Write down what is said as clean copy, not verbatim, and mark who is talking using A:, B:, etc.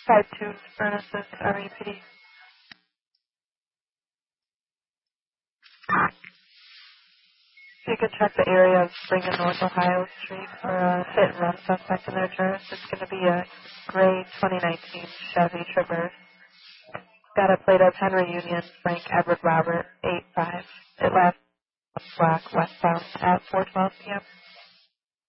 A: 5-2 Furnaces, REPD. You can check the area of Spring and North Ohio Street for a hit and run suspect in their address. It's going to be a gray 2019 Chevy Traverse. Got a plate of Henry Union, Frank Edward Robert, 8-5. It left black westbound at 4:12 p.m.